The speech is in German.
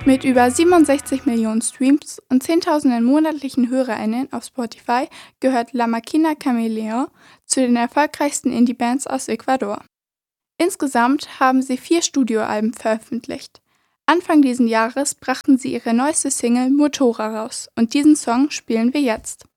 Mit über 67 Millionen Streams und Zehntausenden monatlichen HörerInnen auf Spotify gehört La Máquina Chameleon zu den erfolgreichsten Indie-Bands aus Ecuador. Insgesamt haben sie 4 Studioalben veröffentlicht. Anfang diesen Jahres brachten sie ihre neueste Single Motora raus und diesen Song spielen wir jetzt.